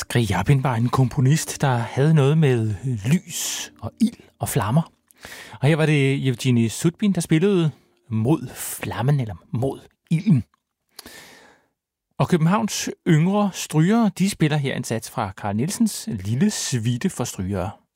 Skrjabin var en komponist, der havde noget med lys og ild og flammer. Og her var det Evgenij Sudbin, der spillede mod flammen eller mod ilden. Og Københavns yngre strygere, de spiller her en sats fra Carl Nielsens Lille Suite for strygere.